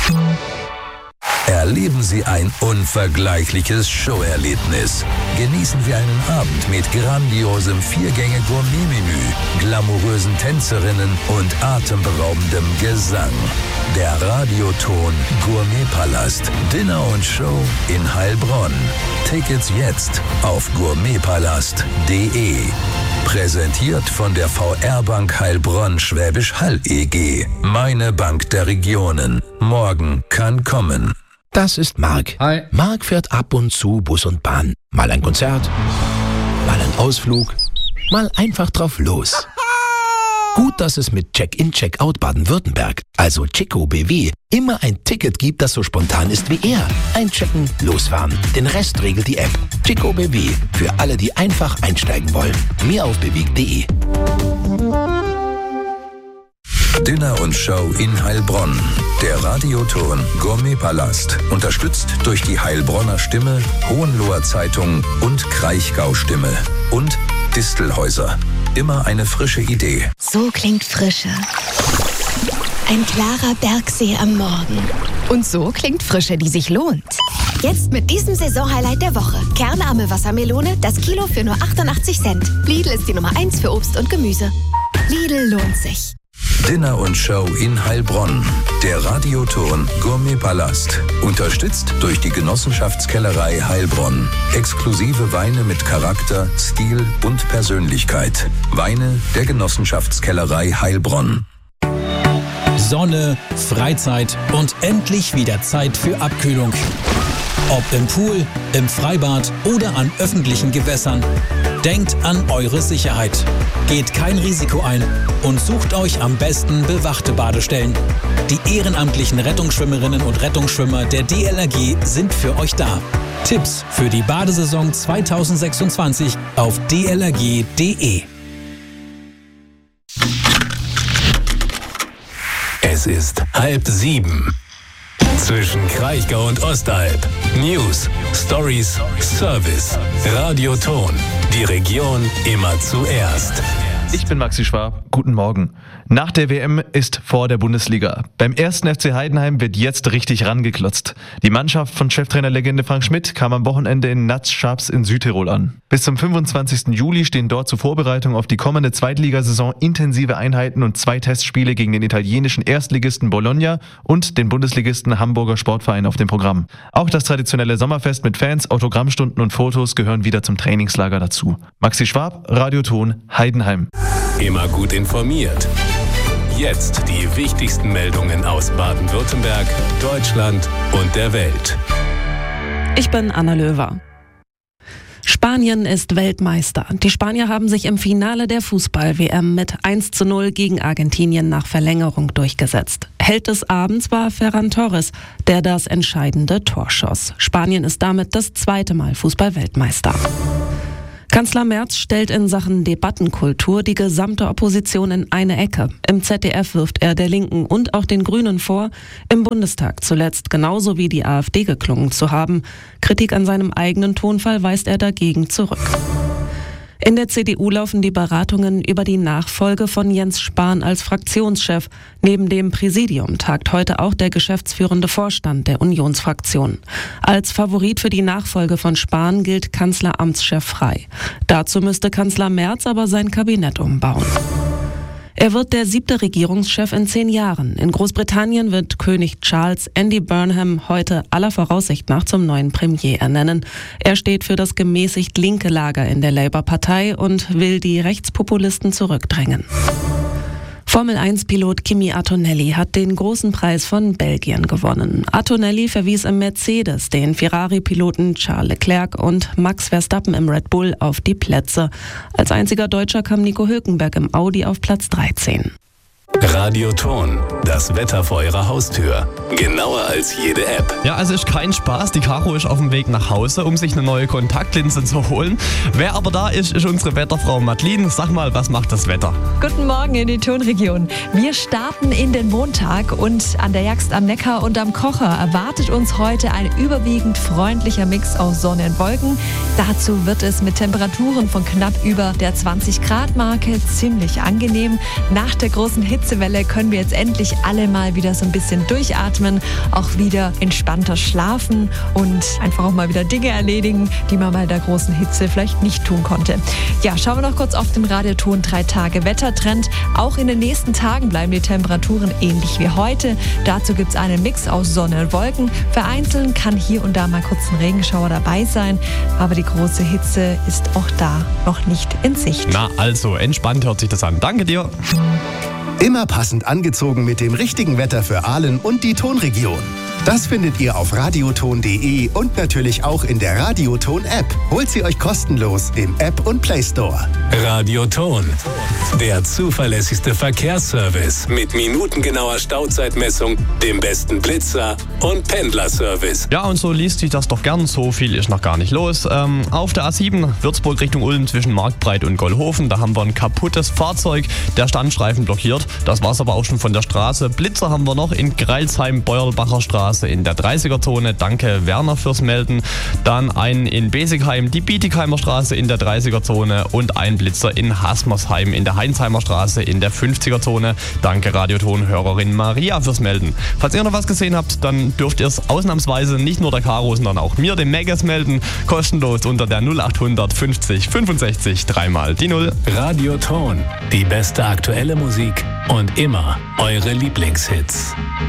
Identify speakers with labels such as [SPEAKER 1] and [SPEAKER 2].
[SPEAKER 1] Erleben Sie ein unvergleichliches Showerlebnis. Genießen Sie einen Abend mit grandiosem 4-Gänge-Gourmet-Menü, glamourösen Tänzerinnen und atemberaubendem Gesang. Der Radioton Gourmetpalast, Dinner und Show in Heilbronn. Tickets jetzt auf gourmetpalast.de. Präsentiert von der VR-Bank Heilbronn Schwäbisch Hall e.G. Meine Bank der Regionen. Morgen kann kommen.
[SPEAKER 2] Das ist Marc.
[SPEAKER 3] Hi.
[SPEAKER 2] Marc fährt ab und zu Bus und Bahn. Mal ein Konzert, mal ein Ausflug, mal einfach drauf los. Gut, dass es mit Check-in, Check-out Baden-Württemberg, also Chico BW, immer ein Ticket gibt, das so spontan ist wie er. Einchecken, losfahren. Den Rest regelt die App. Chico BW, für alle, die einfach einsteigen wollen. Mehr auf bewegt.de.
[SPEAKER 1] Dinner und Show in Heilbronn. Der Radioton Gourmetpalast. Unterstützt durch die Heilbronner Stimme, Hohenloher Zeitung und Kraichgau Stimme. Und Distelhäuser. Immer eine frische Idee.
[SPEAKER 4] So klingt Frische. Ein klarer Bergsee am Morgen. Und so klingt Frische, die sich lohnt. Jetzt mit diesem Saisonhighlight der Woche. Kernarme Wassermelone, das Kilo für nur 88 Cent. Lidl ist die Nummer 1 für Obst und Gemüse. Lidl lohnt sich.
[SPEAKER 1] Dinner und Show in Heilbronn. Der Radioton Gourmetpalast. Unterstützt durch die Genossenschaftskellerei Heilbronn. Exklusive Weine mit Charakter, Stil und Persönlichkeit. Weine der Genossenschaftskellerei Heilbronn.
[SPEAKER 5] Sonne, Freizeit und endlich wieder Zeit für Abkühlung. Ob im Pool, im Freibad oder an öffentlichen Gewässern. Denkt an eure Sicherheit. Geht kein Risiko ein und sucht euch am besten bewachte Badestellen. Die ehrenamtlichen Rettungsschwimmerinnen und Rettungsschwimmer der DLRG sind für euch da. Tipps für die Badesaison 2026 auf dlrg.de.
[SPEAKER 6] Es ist 6:30. Zwischen Kraichgau und Ostalb. News, Stories, Service. Radioton. Die Region immer zuerst.
[SPEAKER 7] Ich bin Maxi Schwab. Guten Morgen. Nach der WM ist vor der Bundesliga. Beim 1. FC Heidenheim wird jetzt richtig rangeklotzt. Die Mannschaft von Cheftrainerlegende Frank Schmidt kam am Wochenende in Natz-Schaps in Südtirol an. Bis zum 25. Juli stehen dort zur Vorbereitung auf die kommende Zweitligasaison intensive Einheiten und 2 Testspiele gegen den italienischen Erstligisten Bologna und den Bundesligisten Hamburger Sportverein auf dem Programm. Auch das traditionelle Sommerfest mit Fans, Autogrammstunden und Fotos gehören wieder zum Trainingslager dazu. Maxi Schwab, Radioton, Heidenheim.
[SPEAKER 6] Immer gut informiert. Jetzt die wichtigsten Meldungen aus Baden-Württemberg, Deutschland und der Welt.
[SPEAKER 8] Ich bin Anna Löwer. Spanien ist Weltmeister. Die Spanier haben sich im Finale der Fußball-WM mit 1:0 gegen Argentinien nach Verlängerung durchgesetzt. Held des Abends war Ferran Torres, der das entscheidende Tor schoss. Spanien ist damit das 2. Mal Fußball-Weltmeister. Kanzler Merz stellt in Sachen Debattenkultur die gesamte Opposition in eine Ecke. Im ZDF wirft er der Linken und auch den Grünen vor, im Bundestag zuletzt genauso wie die AfD geklungen zu haben. Kritik an seinem eigenen Tonfall weist er dagegen zurück. In der CDU laufen die Beratungen über die Nachfolge von Jens Spahn als Fraktionschef. Neben dem Präsidium tagt heute auch der geschäftsführende Vorstand der Unionsfraktion. Als Favorit für die Nachfolge von Spahn gilt Kanzleramtschef Frey. Dazu müsste Kanzler Merz aber sein Kabinett umbauen. Er wird der 7. Regierungschef in 10 Jahren. In Großbritannien wird König Charles Andy Burnham heute aller Voraussicht nach zum neuen Premier ernennen. Er steht für das gemäßigt linke Lager in der Labour-Partei und will die Rechtspopulisten zurückdrängen. Formel-1-Pilot Kimi Antonelli hat den großen Preis von Belgien gewonnen. Antonelli verwies im Mercedes den Ferrari-Piloten Charles Leclerc und Max Verstappen im Red Bull auf die Plätze. Als einziger Deutscher kam Nico Hülkenberg im Audi auf Platz 13.
[SPEAKER 6] Radioton, das Wetter vor Ihrer Haustür. Genauer als jede App.
[SPEAKER 9] Ja, also ist kein Spaß. Die Caro ist auf dem Weg nach Hause, um sich eine neue Kontaktlinse zu holen. Wer aber da ist unsere Wetterfrau Madeline. Sag mal, was macht das Wetter?
[SPEAKER 10] Guten Morgen in die Tonregion. Wir starten in den Montag und an der Jagst am Neckar und am Kocher erwartet uns heute ein überwiegend freundlicher Mix aus Sonne und Wolken. Dazu wird es mit Temperaturen von knapp über der 20-Grad-Marke ziemlich angenehm. Nach der großen Hitze Hitzewelle können wir jetzt endlich alle mal wieder so ein bisschen durchatmen, auch wieder entspannter schlafen und einfach auch mal wieder Dinge erledigen, die man bei der großen Hitze vielleicht nicht tun konnte. Ja, schauen wir noch kurz auf den Radioton 3-Tage-Wettertrend. Auch in den nächsten Tagen bleiben die Temperaturen ähnlich wie heute. Dazu gibt es einen Mix aus Sonne und Wolken. Vereinzelt kann hier und da mal kurz ein Regenschauer dabei sein, aber die große Hitze ist auch da noch nicht in Sicht.
[SPEAKER 9] Na also, entspannt hört sich das an. Danke dir.
[SPEAKER 3] Immer passend angezogen mit dem richtigen Wetter für Aalen und die Tonregion. Das findet ihr auf radioton.de und natürlich auch in der Radioton-App. Holt sie euch kostenlos im App und Play Store.
[SPEAKER 6] Radioton, der zuverlässigste Verkehrsservice mit minutengenauer Stauzeitmessung, dem besten Blitzer und Pendlerservice.
[SPEAKER 9] Ja, und so liest sich das doch gern. So viel ist noch gar nicht los. Auf der A7 Würzburg Richtung Ulm zwischen Marktbreit und Gollhofen, da haben wir ein kaputtes Fahrzeug, der Standstreifen blockiert. Das war's aber auch schon von der Straße. Blitzer haben wir noch in Greilsheim, Beuerlbacher Straße in der 30er-Zone. Danke Werner fürs Melden. Dann einen in Besigheim, die Bietigheimer Straße in der 30er-Zone und ein Blitzer in Hasmersheim in der Heinzheimer Straße in der 50er-Zone. Danke Radioton-Hörerin Maria fürs Melden. Falls ihr noch was gesehen habt, dann dürft ihr es ausnahmsweise nicht nur der Caro, sondern auch mir, dem Megas, melden. Kostenlos unter der 0800 50 65 3 die 0.
[SPEAKER 6] Radioton, die beste aktuelle Musik und immer eure Lieblingshits.